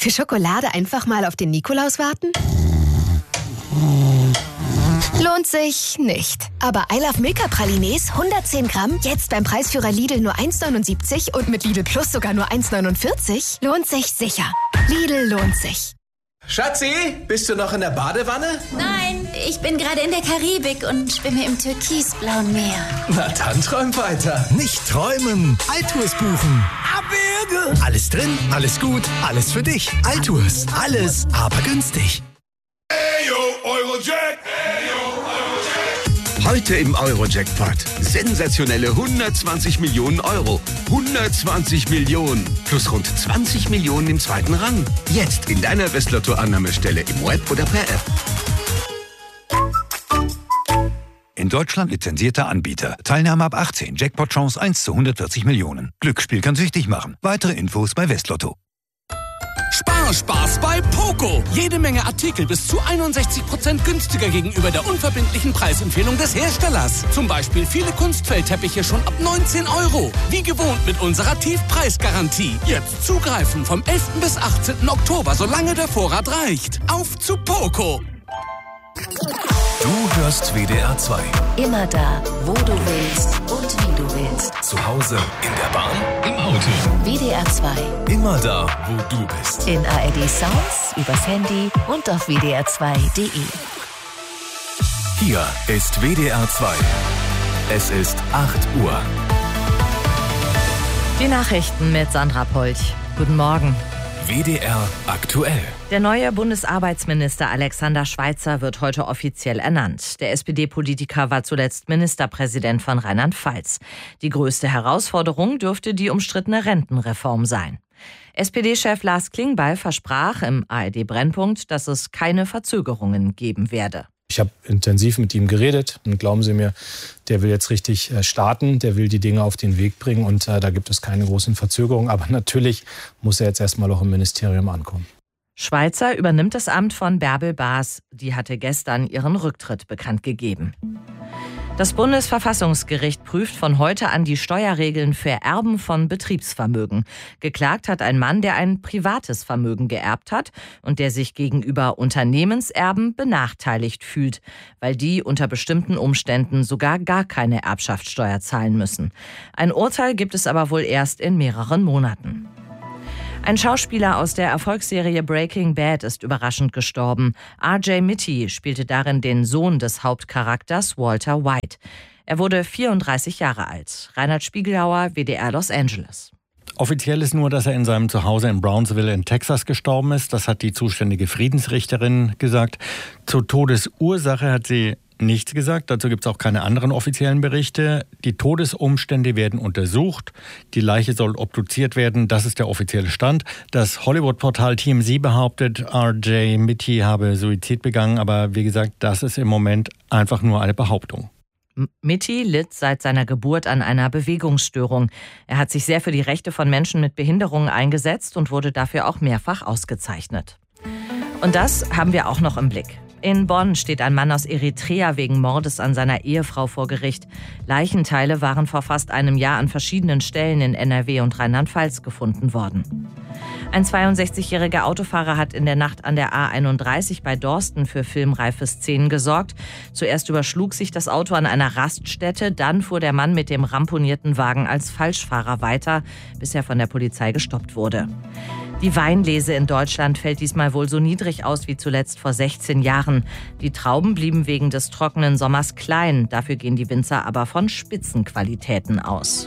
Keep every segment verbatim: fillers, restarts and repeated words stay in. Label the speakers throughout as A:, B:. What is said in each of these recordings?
A: Für Schokolade einfach mal auf den Nikolaus warten? Lohnt sich nicht. Aber I Love Milka Pralines hundertzehn Gramm, jetzt beim Preisführer Lidl nur eins Komma neunundsiebzig und mit Lidl Plus sogar nur eins Komma neunundvierzig, lohnt sich sicher. Lidl lohnt sich.
B: Schatzi, bist du noch in der Badewanne?
C: Nein, ich bin gerade in der Karibik und schwimme im türkisblauen Meer.
B: Na dann träum weiter.
D: Nicht träumen, Altours buchen. Abwürge. Alles drin, alles gut, alles für dich. Altours, alles, aber günstig.
E: Ayo, Eurojack. Ayo, Eurojack.
F: Heute im Eurojackpot. Sensationelle hundertzwanzig Millionen Euro. hundertzwanzig Millionen. Plus rund zwanzig Millionen im zweiten Rang. Jetzt in deiner Westlotto-Annahmestelle im Web oder per App.
D: In Deutschland lizenzierter Anbieter. Teilnahme ab achtzehn. Jackpot-Chance eins zu hundertvierzig Millionen. Glücksspiel kann süchtig machen. Weitere Infos bei Westlotto.
G: Spaß bei Poco. Jede Menge Artikel bis zu einundsechzig Prozent günstiger gegenüber der unverbindlichen Preisempfehlung des Herstellers. Zum Beispiel viele Kunstfeldteppiche schon ab neunzehn Euro. Wie gewohnt mit unserer Tiefpreisgarantie. Jetzt zugreifen vom elften bis achtzehnten Oktober, solange der Vorrat reicht. Auf zu Poco.
H: Du hörst W D R zwei.
C: Immer da, wo du willst und wie du willst.
H: Zu Hause, in der Bahn, im Auto.
C: W D R zwei.
H: Immer da, wo du bist.
C: In A R D Sounds, übers Handy und auf w d r zwei punkt d e.
H: Hier ist W D R zwei. Es ist acht Uhr.
I: Die Nachrichten mit Sandra Polch. Guten Morgen.
H: W D R aktuell.
I: Der neue Bundesarbeitsminister Alexander Schweitzer wird heute offiziell ernannt. Der S P D-Politiker war zuletzt Ministerpräsident von Rheinland-Pfalz. Die größte Herausforderung dürfte die umstrittene Rentenreform sein. S P D-Chef Lars Klingbeil versprach im A R D-Brennpunkt, dass es keine Verzögerungen geben werde.
J: Ich habe intensiv mit ihm geredet und glauben Sie mir, der will jetzt richtig starten, der will die Dinge auf den Weg bringen und äh, da gibt es keine großen Verzögerungen. Aber natürlich muss er jetzt erstmal auch im Ministerium ankommen.
I: Schweitzer übernimmt das Amt von Bärbel Baas. Die hatte gestern ihren Rücktritt bekannt gegeben. Das Bundesverfassungsgericht prüft von heute an die Steuerregeln für Erben von Betriebsvermögen. Geklagt hat ein Mann, der ein privates Vermögen geerbt hat und der sich gegenüber Unternehmenserben benachteiligt fühlt, weil die unter bestimmten Umständen sogar gar keine Erbschaftssteuer zahlen müssen. Ein Urteil gibt es aber wohl erst in mehreren Monaten. Ein Schauspieler aus der Erfolgsserie Breaking Bad ist überraschend gestorben. R J Mitty spielte darin den Sohn des Hauptcharakters Walter White. Er wurde vierunddreißig Jahre alt. Reinhard Spiegelhauer, W D R Los Angeles.
K: Offiziell ist nur, dass er in seinem Zuhause in Brownsville in Texas gestorben ist. Das hat die zuständige Friedensrichterin gesagt. Zur Todesursache hat sie nichts gesagt. Dazu gibt es auch keine anderen offiziellen Berichte. Die Todesumstände werden untersucht. Die Leiche soll obduziert werden. Das ist der offizielle Stand. Das Hollywood-Portal T M Z behauptet, R J Mitty habe Suizid begangen. Aber wie gesagt, das ist im Moment einfach nur eine Behauptung.
I: Mitty litt seit seiner Geburt an einer Bewegungsstörung. Er hat sich sehr für die Rechte von Menschen mit Behinderungen eingesetzt und wurde dafür auch mehrfach ausgezeichnet. Und das haben wir auch noch im Blick. In Bonn steht ein Mann aus Eritrea wegen Mordes an seiner Ehefrau vor Gericht. Leichenteile waren vor fast einem Jahr an verschiedenen Stellen in N R W und Rheinland-Pfalz gefunden worden. Ein zweiundsechzigjähriger Autofahrer hat in der Nacht an der A einunddreißig bei Dorsten für filmreife Szenen gesorgt. Zuerst überschlug sich das Auto an einer Raststätte, dann fuhr der Mann mit dem ramponierten Wagen als Falschfahrer weiter, bis er von der Polizei gestoppt wurde. Die Weinlese in Deutschland fällt diesmal wohl so niedrig aus wie zuletzt vor sechzehn Jahren. Die Trauben blieben wegen des trockenen Sommers klein. Dafür gehen die Winzer aber von Spitzenqualitäten aus.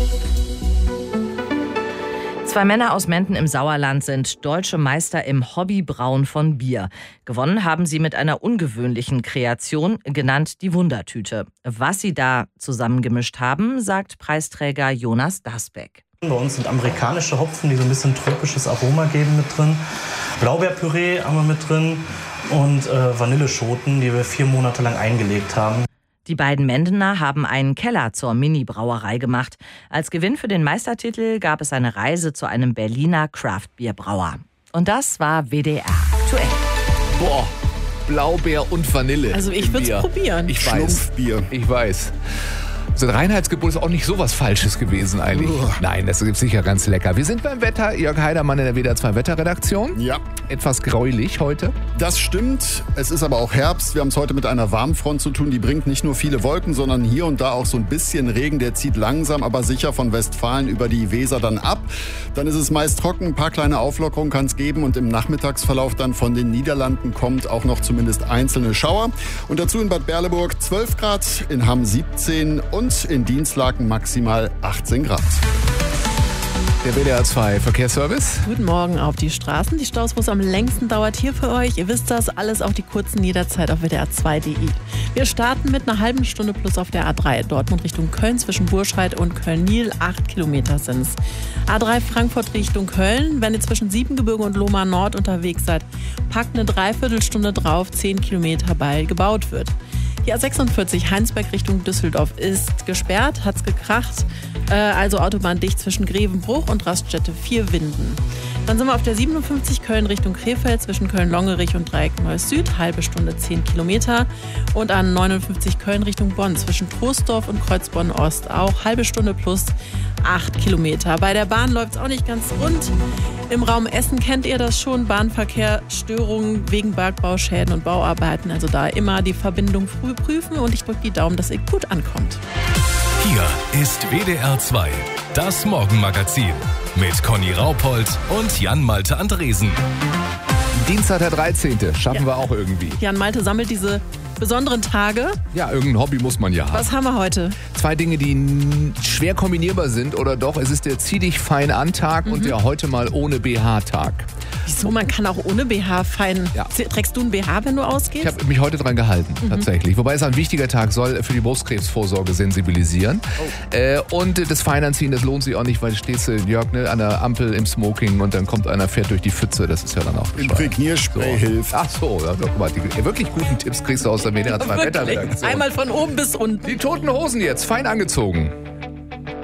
I: Zwei Männer aus Menden im Sauerland sind deutsche Meister im Hobbybrauen von Bier. Gewonnen haben sie mit einer ungewöhnlichen Kreation, genannt die Wundertüte. Was sie da zusammengemischt haben, sagt Preisträger Jonas Dasbeck.
L: Bei uns sind amerikanische Hopfen, die so ein bisschen tropisches Aroma geben, mit drin. Blaubeerpüree haben wir mit drin und äh, Vanilleschoten, die wir vier Monate lang eingelegt haben.
I: Die beiden Mendener haben einen Keller zur Mini-Brauerei gemacht. Als Gewinn für den Meistertitel gab es eine Reise zu einem Berliner Craft-Bier-Brauer. Und das war W D R aktuell.
B: Boah, Blaubeer und Vanille.
M: Also ich würde es probieren.
B: Ich weiß. Schlumpfbier. Ich weiß.
M: So ein Reinheitsgebot ist auch nicht so was Falsches gewesen eigentlich. Uh. Nein, das ist sicher ganz lecker. Wir sind beim Wetter. Jörg Heidermann in der W D R zwei Wetterredaktion.
N: Ja.
M: Etwas gräulich heute.
N: Das stimmt. Es ist aber auch Herbst. Wir haben es heute mit einer Warmfront zu tun. Die bringt nicht nur viele Wolken, sondern hier und da auch so ein bisschen Regen. Der zieht langsam, aber sicher von Westfalen über die Weser dann ab. Dann ist es meist trocken. Ein paar kleine Auflockerungen kann es geben. Und im Nachmittagsverlauf dann von den Niederlanden kommt auch noch zumindest einzelne Schauer. Und dazu in Bad Berleburg zwölf Grad, in Hamm siebzehn und in Dienstlaken maximal achtzehn Grad.
M: Der W D R zwei Verkehrsservice.
O: Guten Morgen auf die Straßen. Die Staus, wo es am längsten dauert, hier für euch. Ihr wisst das, alles auf die kurzen jederzeit auf W D R zwei punkt de. Wir starten mit einer halben Stunde plus auf der A drei. Dortmund Richtung Köln zwischen Burscheid und Köln-Niel. Acht Kilometer sind's. A drei Frankfurt Richtung Köln. Wenn ihr zwischen Siebengebirge und Lohmar Nord unterwegs seid, packt eine Dreiviertelstunde drauf. Zehn Kilometer, weil gebaut wird. Die A sechsundvierzig Heinsberg Richtung Düsseldorf ist gesperrt, hat's gekracht. Äh, also Autobahn dicht zwischen Grevenbruch und Raststätte Vierwinden. Dann sind wir auf der siebenundfünfzig Köln Richtung Krefeld zwischen Köln-Longerich und Dreieck Neuss Süd. Halbe Stunde zehn Kilometer. Und an neunundfünfzig Köln Richtung Bonn zwischen Troisdorf und Kreuzbonn Ost auch. Halbe Stunde plus acht Kilometer. Bei der Bahn läuft es auch nicht ganz rund. Im Raum Essen kennt ihr das schon. Bahnverkehr, Störungen wegen Bergbauschäden und Bauarbeiten. Also da immer die Verbindung früh prüfen und ich drücke die Daumen, dass ihr gut ankommt.
H: Hier ist W D R zwei, das Morgenmagazin mit Conny Raupold und Jan-Malte Andresen.
M: Dienstag der dreizehnte Schaffen ja. wir auch irgendwie.
O: Jan-Malte sammelt diese besonderen Tage.
M: Ja, irgendein Hobby muss man ja haben.
O: Was haben wir heute?
M: Zwei Dinge, die n- schwer kombinierbar sind oder doch. Es ist der Zieh dich fein an Tag mhm. und der heute mal ohne B H Tag.
O: Wieso? Man kann auch ohne B H fein. Ja. Trägst du ein B H, wenn du ausgehst?
M: Ich habe mich heute dran gehalten, mhm. tatsächlich. Wobei es ein wichtiger Tag soll für die Brustkrebsvorsorge sensibilisieren. Oh. Äh, und das Feinanziehen, das lohnt sich auch nicht, weil stehst du, Jörg, ne, an der Ampel im Smoking und dann kommt einer, fährt durch die Pfütze. Das ist ja dann auch bescheuert.
N: Imprägnierspray so. hilft.
M: Ach so, ja, guck mal, die wirklich guten Tipps kriegst du aus der W D R zwei Wetterredaktion.
O: Einmal von oben bis unten.
M: Die Toten Hosen jetzt, fein angezogen.